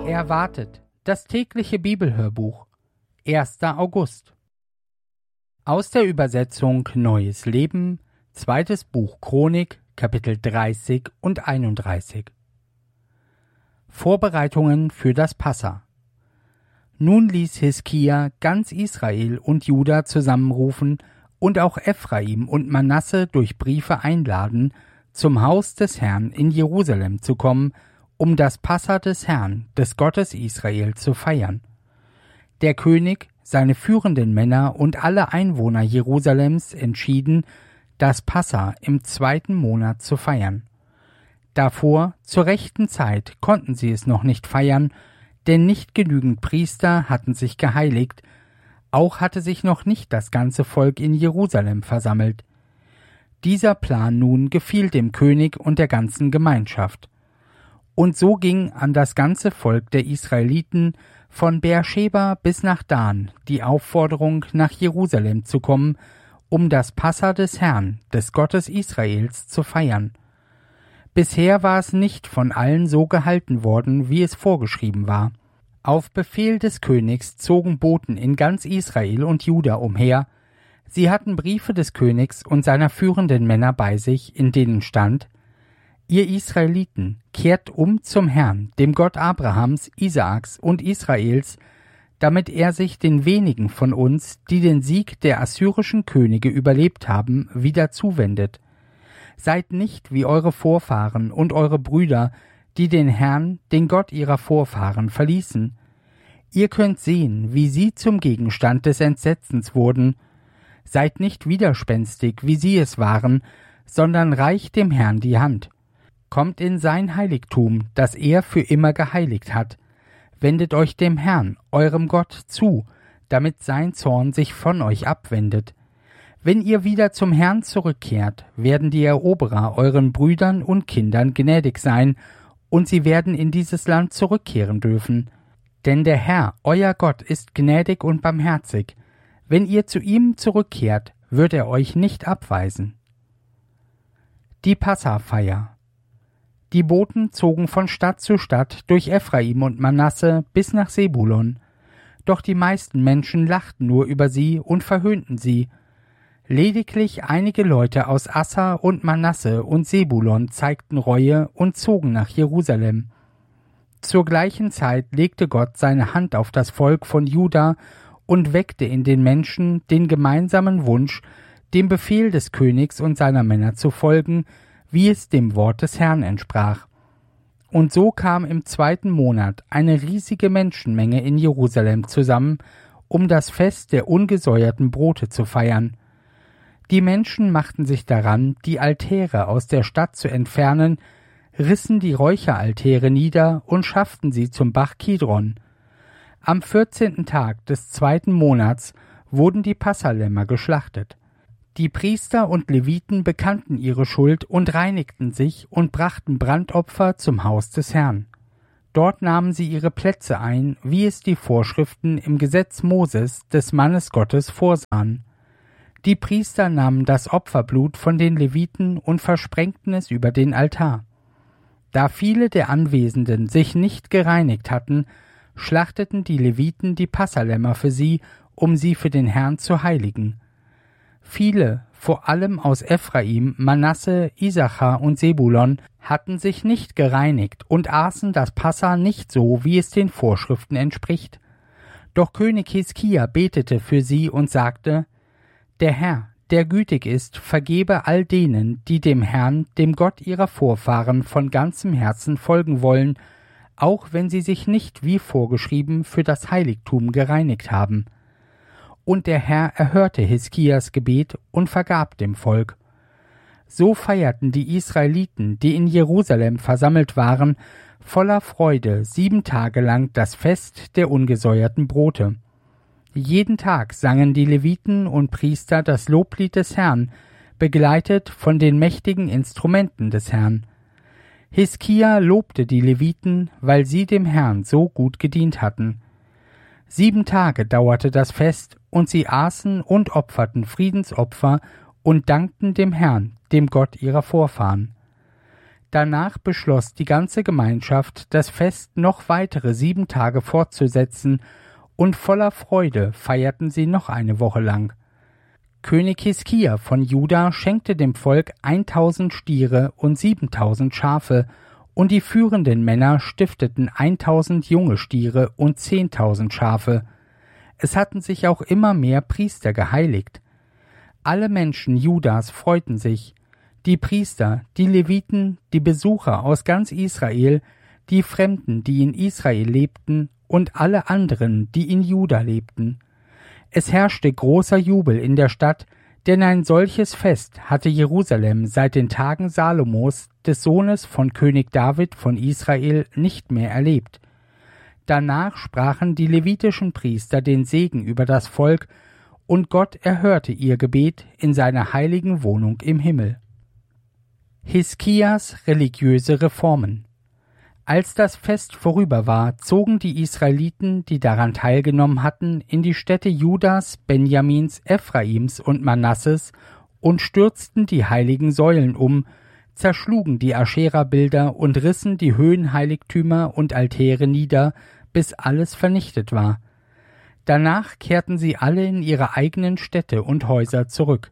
Erwartet, das tägliche Bibelhörbuch, 1. August. Aus der Übersetzung Neues Leben, 2. Buch Chronik, Kapitel 30 und 31. Vorbereitungen für das Passa. Nun ließ Hiskia ganz Israel und Juda zusammenrufen und auch Ephraim und Manasse durch Briefe einladen, zum Haus des Herrn in Jerusalem zu kommen, um das Passa des Herrn, des Gottes Israel, zu feiern. Der König, seine führenden Männer und alle Einwohner Jerusalems entschieden, das Passa im 2. Monat zu feiern. Davor, zur rechten Zeit, konnten sie es noch nicht feiern, denn nicht genügend Priester hatten sich geheiligt, auch hatte sich noch nicht das ganze Volk in Jerusalem versammelt. Dieser Plan nun gefiel dem König und der ganzen Gemeinschaft. Und so ging an das ganze Volk der Israeliten von Beersheba bis nach Dan die Aufforderung, nach Jerusalem zu kommen, um das Passa des Herrn, des Gottes Israels, zu feiern. Bisher war es nicht von allen so gehalten worden, wie es vorgeschrieben war. Auf Befehl des Königs zogen Boten in ganz Israel und Juda umher. Sie hatten Briefe des Königs und seiner führenden Männer bei sich, in denen stand: Ihr Israeliten, kehrt um zum Herrn, dem Gott Abrahams, Isaaks und Israels, damit er sich den wenigen von uns, die den Sieg der assyrischen Könige überlebt haben, wieder zuwendet. Seid nicht wie eure Vorfahren und eure Brüder, die den Herrn, den Gott ihrer Vorfahren, verließen. Ihr könnt sehen, wie sie zum Gegenstand des Entsetzens wurden. Seid nicht widerspenstig, wie sie es waren, sondern reicht dem Herrn die Hand. Kommt in sein Heiligtum, das er für immer geheiligt hat. Wendet euch dem Herrn, eurem Gott, zu, damit sein Zorn sich von euch abwendet. Wenn ihr wieder zum Herrn zurückkehrt, werden die Eroberer euren Brüdern und Kindern gnädig sein, und sie werden in dieses Land zurückkehren dürfen. Denn der Herr, euer Gott, ist gnädig und barmherzig. Wenn ihr zu ihm zurückkehrt, wird er euch nicht abweisen. Die Passafeier. Die Boten zogen von Stadt zu Stadt durch Ephraim und Manasse bis nach Sebulon. Doch die meisten Menschen lachten nur über sie und verhöhnten sie. Lediglich einige Leute aus Asser und Manasse und Sebulon zeigten Reue und zogen nach Jerusalem. Zur gleichen Zeit legte Gott seine Hand auf das Volk von Juda und weckte in den Menschen den gemeinsamen Wunsch, dem Befehl des Königs und seiner Männer zu folgen, wie es dem Wort des Herrn entsprach. Und so kam im 2. Monat eine riesige Menschenmenge in Jerusalem zusammen, um das Fest der ungesäuerten Brote zu feiern. Die Menschen machten sich daran, die Altäre aus der Stadt zu entfernen, rissen die Räucheraltäre nieder und schafften sie zum Bach Kidron. Am 14. Tag des 2. Monats wurden die Passalämmer geschlachtet. Die Priester und Leviten bekannten ihre Schuld und reinigten sich und brachten Brandopfer zum Haus des Herrn. Dort nahmen sie ihre Plätze ein, wie es die Vorschriften im Gesetz Moses, des Mannes Gottes, vorsahen. Die Priester nahmen das Opferblut von den Leviten und versprengten es über den Altar. Da viele der Anwesenden sich nicht gereinigt hatten, schlachteten die Leviten die Passalämmer für sie, um sie für den Herrn zu heiligen. Viele, vor allem aus Ephraim, Manasse, Issachar und Sebulon, hatten sich nicht gereinigt und aßen das Passa nicht so, wie es den Vorschriften entspricht. Doch König Hiskia betete für sie und sagte: Der Herr, der gütig ist, vergebe all denen, die dem Herrn, dem Gott ihrer Vorfahren, von ganzem Herzen folgen wollen, auch wenn sie sich nicht wie vorgeschrieben für das Heiligtum gereinigt haben. Und der Herr erhörte Hiskias Gebet und vergab dem Volk. So feierten die Israeliten, die in Jerusalem versammelt waren, voller Freude 7 Tage lang das Fest der ungesäuerten Brote. Jeden Tag sangen die Leviten und Priester das Loblied des Herrn, begleitet von den mächtigen Instrumenten des Herrn. Hiskia lobte die Leviten, weil sie dem Herrn so gut gedient hatten. 7 Tage dauerte das Fest, und sie aßen und opferten Friedensopfer und dankten dem Herrn, dem Gott ihrer Vorfahren. Danach beschloss die ganze Gemeinschaft, das Fest noch weitere 7 Tage fortzusetzen, und voller Freude feierten sie noch eine Woche lang. König Hiskia von Juda schenkte dem Volk 1000 Stiere und 7000 Schafe, und die führenden Männer stifteten 1000 junge Stiere und 10.000 Schafe. Es hatten sich auch immer mehr Priester geheiligt. Alle Menschen Judas freuten sich, die Priester, die Leviten, die Besucher aus ganz Israel, die Fremden, die in Israel lebten, und alle anderen, die in Juda lebten. Es herrschte großer Jubel in der Stadt, denn ein solches Fest hatte Jerusalem seit den Tagen Salomos, des Sohnes von König David von Israel, nicht mehr erlebt. Danach sprachen die levitischen Priester den Segen über das Volk, und Gott erhörte ihr Gebet in seiner heiligen Wohnung im Himmel. Hiskias religiöse Reformen. Als das Fest vorüber war, zogen die Israeliten, die daran teilgenommen hatten, in die Städte Judas, Benjamins, Ephraims und Manasses und stürzten die heiligen Säulen um, zerschlugen die Aschera-Bilder und rissen die Höhenheiligtümer und Altäre nieder, bis alles vernichtet war. Danach kehrten sie alle in ihre eigenen Städte und Häuser zurück.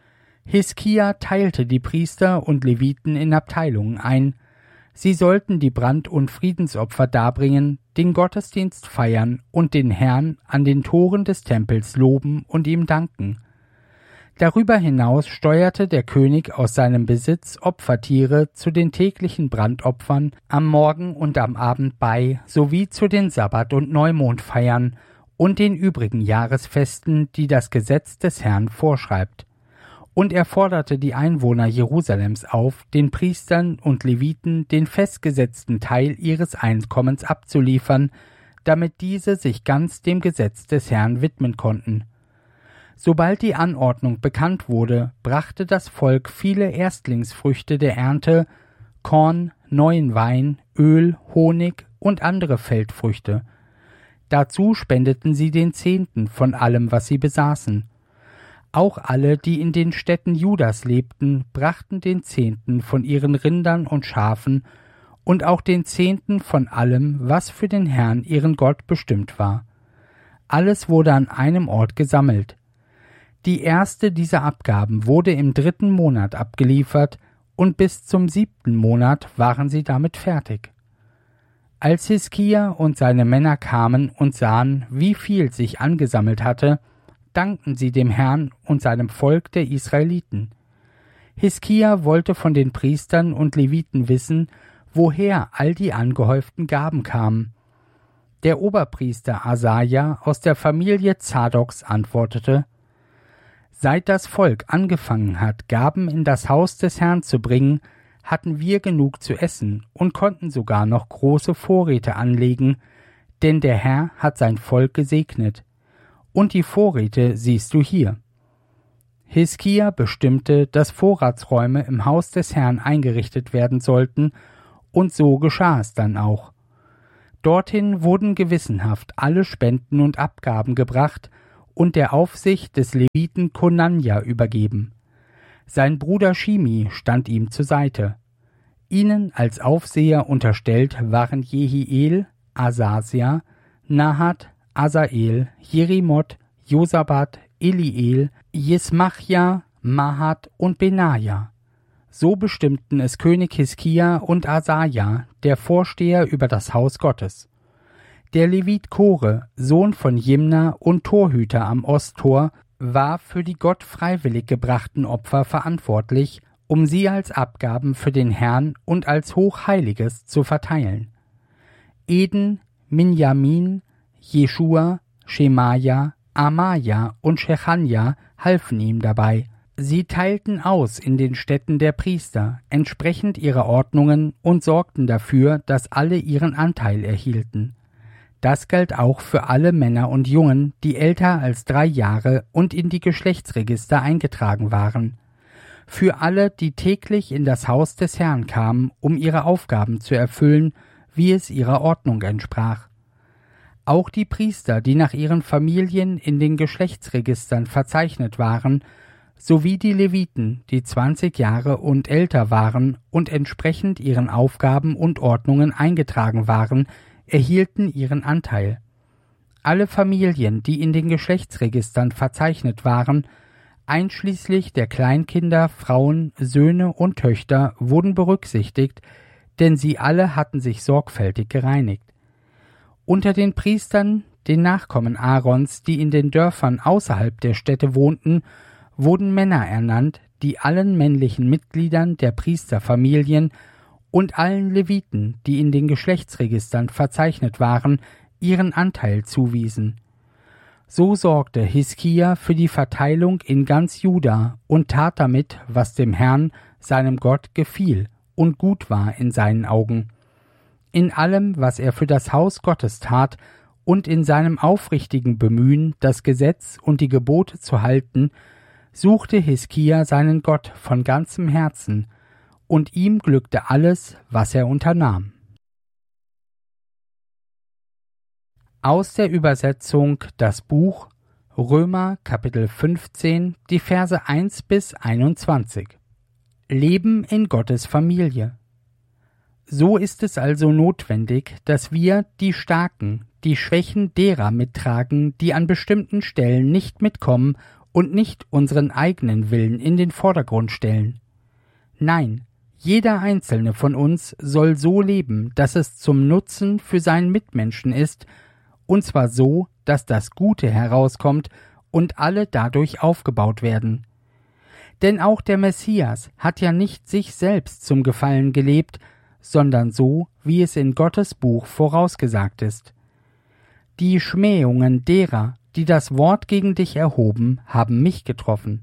Hiskia teilte die Priester und Leviten in Abteilungen ein. Sie sollten die Brand- und Friedensopfer darbringen, den Gottesdienst feiern und den Herrn an den Toren des Tempels loben und ihm danken. Darüber hinaus steuerte der König aus seinem Besitz Opfertiere zu den täglichen Brandopfern am Morgen und am Abend bei, sowie zu den Sabbat- und Neumondfeiern und den übrigen Jahresfesten, die das Gesetz des Herrn vorschreibt. Und er forderte die Einwohner Jerusalems auf, den Priestern und Leviten den festgesetzten Teil ihres Einkommens abzuliefern, damit diese sich ganz dem Gesetz des Herrn widmen konnten. Sobald die Anordnung bekannt wurde, brachte das Volk viele Erstlingsfrüchte der Ernte, Korn, neuen Wein, Öl, Honig und andere Feldfrüchte. Dazu spendeten sie den Zehnten von allem, was sie besaßen. Auch alle, die in den Städten Judas lebten, brachten den Zehnten von ihren Rindern und Schafen und auch den Zehnten von allem, was für den Herrn ihren Gott bestimmt war. Alles wurde an einem Ort gesammelt. Die erste dieser Abgaben wurde im 3. Monat abgeliefert, und bis zum 7. Monat waren sie damit fertig. Als Hiskia und seine Männer kamen und sahen, wie viel sich angesammelt hatte, dankten sie dem Herrn und seinem Volk der Israeliten. Hiskia wollte von den Priestern und Leviten wissen, woher all die angehäuften Gaben kamen. Der Oberpriester Asaja aus der Familie Zadoks antwortete: Seit das Volk angefangen hat, Gaben in das Haus des Herrn zu bringen, hatten wir genug zu essen und konnten sogar noch große Vorräte anlegen, denn der Herr hat sein Volk gesegnet. Und die Vorräte siehst du hier. Hiskia bestimmte, dass Vorratsräume im Haus des Herrn eingerichtet werden sollten, und so geschah es dann auch. Dorthin wurden gewissenhaft alle Spenden und Abgaben gebracht und der Aufsicht des Leviten Konanja übergeben. Sein Bruder Shimi stand ihm zur Seite. Ihnen als Aufseher unterstellt waren Jehiel, Asasia, Nahat, Asael, Jerimoth, Josabat, Eliel, Jesmachja, Mahat und Benaja. So bestimmten es König Hiskia und Asaja, der Vorsteher über das Haus Gottes. Der Levit Kore, Sohn von Jimna und Torhüter am Osttor, war für die Gott freiwillig gebrachten Opfer verantwortlich, um sie als Abgaben für den Herrn und als Hochheiliges zu verteilen. Eden, Minjamin, Jeschua, Schemaja, Amaja und Shechanja halfen ihm dabei. Sie teilten aus in den Städten der Priester, entsprechend ihrer Ordnungen, und sorgten dafür, dass alle ihren Anteil erhielten. Das galt auch für alle Männer und Jungen, die älter als 3 Jahre und in die Geschlechtsregister eingetragen waren. Für alle, die täglich in das Haus des Herrn kamen, um ihre Aufgaben zu erfüllen, wie es ihrer Ordnung entsprach. Auch die Priester, die nach ihren Familien in den Geschlechtsregistern verzeichnet waren, sowie die Leviten, die 20 Jahre und älter waren und entsprechend ihren Aufgaben und Ordnungen eingetragen waren, erhielten ihren Anteil. Alle Familien, die in den Geschlechtsregistern verzeichnet waren, einschließlich der Kleinkinder, Frauen, Söhne und Töchter, wurden berücksichtigt, denn sie alle hatten sich sorgfältig gereinigt. Unter den Priestern, den Nachkommen Aarons, die in den Dörfern außerhalb der Städte wohnten, wurden Männer ernannt, die allen männlichen Mitgliedern der Priesterfamilien und allen Leviten, die in den Geschlechtsregistern verzeichnet waren, ihren Anteil zuwiesen. So sorgte Hiskia für die Verteilung in ganz Juda und tat damit, was dem Herrn, seinem Gott, gefiel und gut war in seinen Augen. In allem, was er für das Haus Gottes tat, und in seinem aufrichtigen Bemühen, das Gesetz und die Gebote zu halten, suchte Hiskia seinen Gott von ganzem Herzen, und ihm glückte alles, was er unternahm. Aus der Übersetzung das Buch Römer Kapitel 15, die Verse 1 bis 21. Leben in Gottes Familie. So ist es also notwendig, dass wir, die Starken, die Schwächen derer mittragen, die an bestimmten Stellen nicht mitkommen und nicht unseren eigenen Willen in den Vordergrund stellen. Nein, jeder einzelne von uns soll so leben, dass es zum Nutzen für seinen Mitmenschen ist, und zwar so, dass das Gute herauskommt und alle dadurch aufgebaut werden. Denn auch der Messias hat ja nicht sich selbst zum Gefallen gelebt, sondern so, wie es in Gottes Buch vorausgesagt ist. Die Schmähungen derer, die das Wort gegen dich erhoben, haben mich getroffen.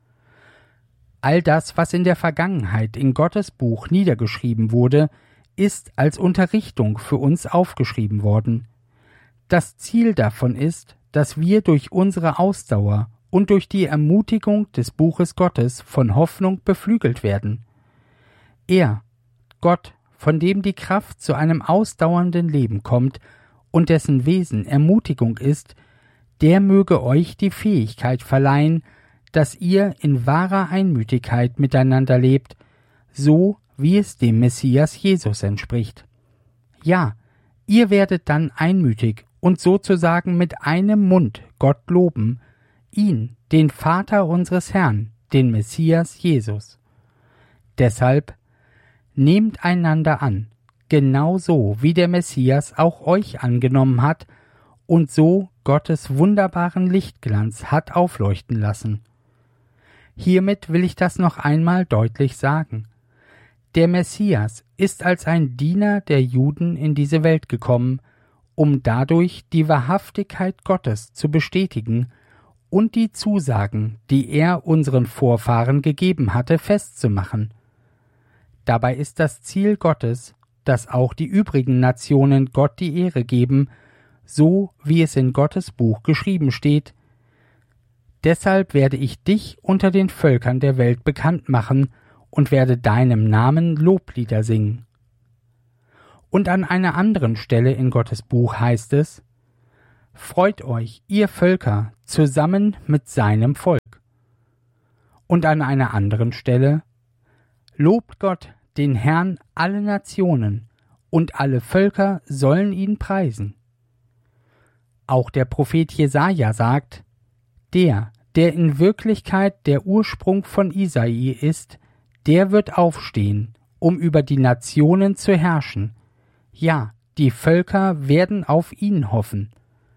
All das, was in der Vergangenheit in Gottes Buch niedergeschrieben wurde, ist als Unterrichtung für uns aufgeschrieben worden. Das Ziel davon ist, dass wir durch unsere Ausdauer und durch die Ermutigung des Buches Gottes von Hoffnung beflügelt werden. Er, Gott, von dem die Kraft zu einem ausdauernden Leben kommt und dessen Wesen Ermutigung ist, der möge euch die Fähigkeit verleihen, dass ihr in wahrer Einmütigkeit miteinander lebt, so wie es dem Messias Jesus entspricht. Ja, ihr werdet dann einmütig und sozusagen mit einem Mund Gott loben, ihn, den Vater unseres Herrn, den Messias Jesus. Deshalb nehmt einander an, genauso wie der Messias auch euch angenommen hat und so Gottes wunderbaren Lichtglanz hat aufleuchten lassen. Hiermit will ich das noch einmal deutlich sagen. Der Messias ist als ein Diener der Juden in diese Welt gekommen, um dadurch die Wahrhaftigkeit Gottes zu bestätigen und die Zusagen, die er unseren Vorfahren gegeben hatte, festzumachen. Dabei ist das Ziel Gottes, dass auch die übrigen Nationen Gott die Ehre geben, so wie es in Gottes Buch geschrieben steht: Deshalb werde ich dich unter den Völkern der Welt bekannt machen und werde deinem Namen Loblieder singen. Und an einer anderen Stelle in Gottes Buch heißt es: Freut euch, ihr Völker, zusammen mit seinem Volk. Und an einer anderen Stelle: Lobt Gott, den Herrn, alle Nationen, und alle Völker sollen ihn preisen. Auch der Prophet Jesaja sagt: Der in Wirklichkeit der Ursprung von Isai ist, der wird aufstehen, um über die Nationen zu herrschen. Ja, die Völker werden auf ihn hoffen.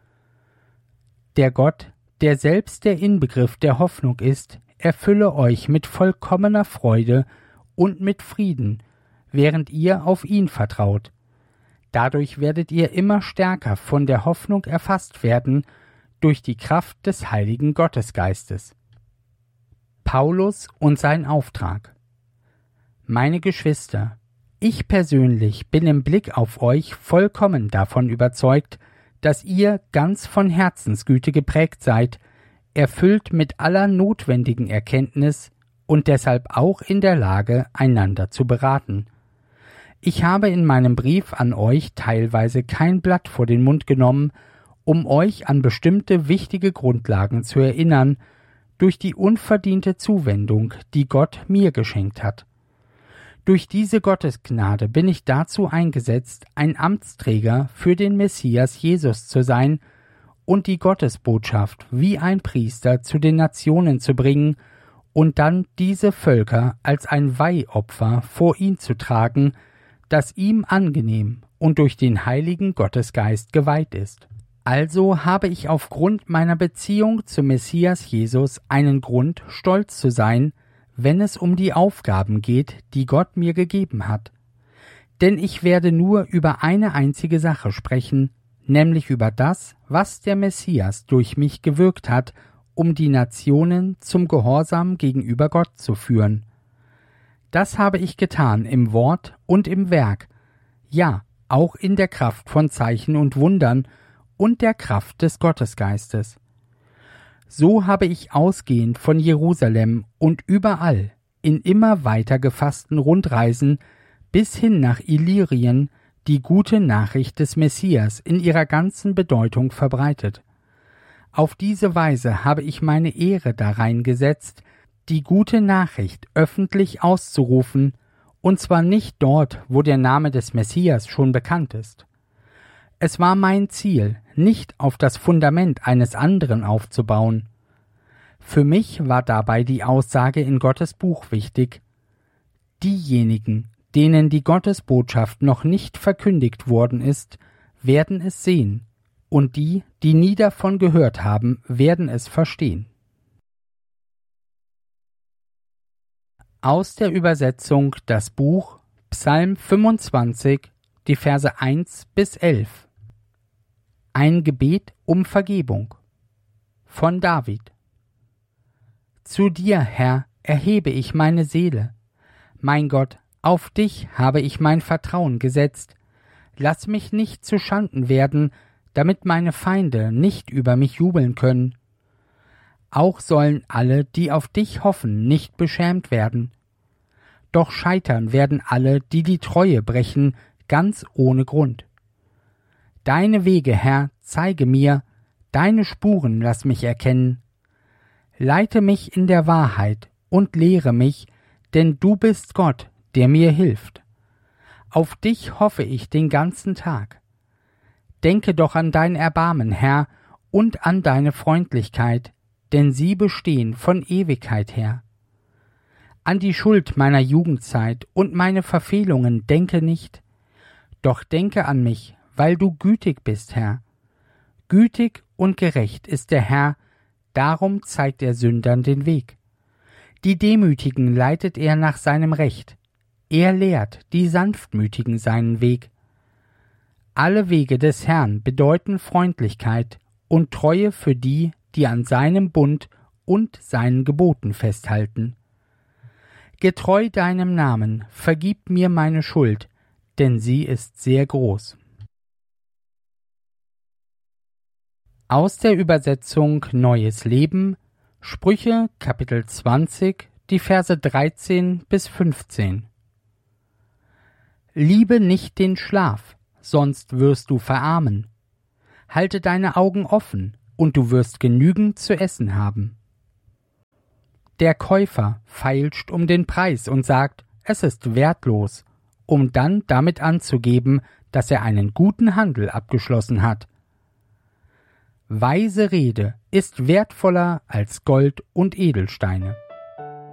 Der Gott, der selbst der Inbegriff der Hoffnung ist, erfülle euch mit vollkommener Freude und mit Frieden, während ihr auf ihn vertraut. Dadurch werdet ihr immer stärker von der Hoffnung erfasst werden, durch die Kraft des Heiligen Gottesgeistes. Paulus und sein Auftrag. Meine Geschwister, ich persönlich bin im Blick auf euch vollkommen davon überzeugt, dass ihr ganz von Herzensgüte geprägt seid, erfüllt mit aller notwendigen Erkenntnis und deshalb auch in der Lage, einander zu beraten. Ich habe in meinem Brief an euch teilweise kein Blatt vor den Mund genommen, um euch an bestimmte wichtige Grundlagen zu erinnern, durch die unverdiente Zuwendung, die Gott mir geschenkt hat. Durch diese Gottesgnade bin ich dazu eingesetzt, ein Amtsträger für den Messias Jesus zu sein und die Gottesbotschaft wie ein Priester zu den Nationen zu bringen und dann diese Völker als ein Weihopfer vor ihn zu tragen, das ihm angenehm und durch den heiligen Gottesgeist geweiht ist. Also habe ich aufgrund meiner Beziehung zum Messias Jesus einen Grund, stolz zu sein, wenn es um die Aufgaben geht, die Gott mir gegeben hat. Denn ich werde nur über eine einzige Sache sprechen, nämlich über das, was der Messias durch mich gewirkt hat, um die Nationen zum Gehorsam gegenüber Gott zu führen. Das habe ich getan im Wort und im Werk, ja, auch in der Kraft von Zeichen und Wundern und der Kraft des Gottesgeistes. So habe ich ausgehend von Jerusalem und überall in immer weiter gefassten Rundreisen bis hin nach Illyrien die gute Nachricht des Messias in ihrer ganzen Bedeutung verbreitet. Auf diese Weise habe ich meine Ehre darein gesetzt, die gute Nachricht öffentlich auszurufen, und zwar nicht dort, wo der Name des Messias schon bekannt ist. Es war mein Ziel, nicht auf das Fundament eines anderen aufzubauen. Für mich war dabei die Aussage in Gottes Buch wichtig: Diejenigen, denen die Gottesbotschaft noch nicht verkündigt worden ist, werden es sehen, und die, die nie davon gehört haben, werden es verstehen. Aus der Übersetzung das Buch Psalm 25, die Verse 1 bis 11. Ein Gebet um Vergebung von David. Zu dir, Herr, erhebe ich meine Seele. Mein Gott, auf dich habe ich mein Vertrauen gesetzt. Lass mich nicht zu Schanden werden, damit meine Feinde nicht über mich jubeln können. Auch sollen alle, die auf dich hoffen, nicht beschämt werden. Doch scheitern werden alle, die die Treue brechen, ganz ohne Grund. Deine Wege, Herr, zeige mir, deine Spuren lass mich erkennen. Leite mich in der Wahrheit und lehre mich, denn du bist Gott, der mir hilft. Auf dich hoffe ich den ganzen Tag. Denke doch an dein Erbarmen, Herr, und an deine Freundlichkeit, denn sie bestehen von Ewigkeit her. An die Schuld meiner Jugendzeit und meine Verfehlungen denke nicht, doch denke an mich, weil du gütig bist, Herr. Gütig und gerecht ist der Herr, darum zeigt er Sündern den Weg. Die Demütigen leitet er nach seinem Recht, er lehrt die Sanftmütigen seinen Weg. Alle Wege des Herrn bedeuten Freundlichkeit und Treue für die, die an seinem Bund und seinen Geboten festhalten. Getreu deinem Namen, vergib mir meine Schuld, denn sie ist sehr groß. Aus der Übersetzung Neues Leben, Sprüche, Kapitel 20, die Verse 13 bis 15. Liebe nicht den Schlaf, sonst wirst du verarmen. Halte deine Augen offen, und du wirst genügend zu essen haben. Der Käufer feilscht um den Preis und sagt, es ist wertlos, um dann damit anzugeben, dass er einen guten Handel abgeschlossen hat. Weise Rede ist wertvoller als Gold und Edelsteine.